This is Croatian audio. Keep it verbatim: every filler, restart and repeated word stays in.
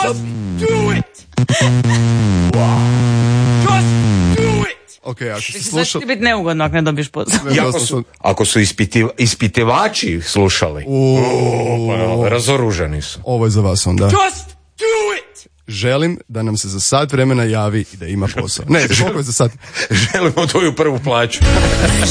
Just do it! Wow. Just do it! Ok, ako si Znači slušao... ti biti neugodno ako ne dobiješ posao. I ako su, ako su ispitiv, ispitivači slušali, Uuu, razoruženi su. ovo je za vas onda. Just do it! Želim da nam se za sat vremena javi i da ima posao. Ne, koliko je za sat? Želimo tvoju prvu plaću.